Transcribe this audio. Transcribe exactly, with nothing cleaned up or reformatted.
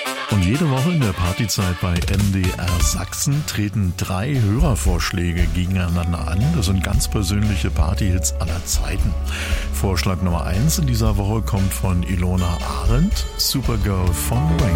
Und jede Woche in der Partyzeit bei M D R Sachsen treten drei Hörervorschläge gegeneinander an. Das sind ganz persönliche Partyhits aller Zeiten. Vorschlag Nummer eins in dieser Woche kommt von Ilona Arendt, Supergirl von Wayne.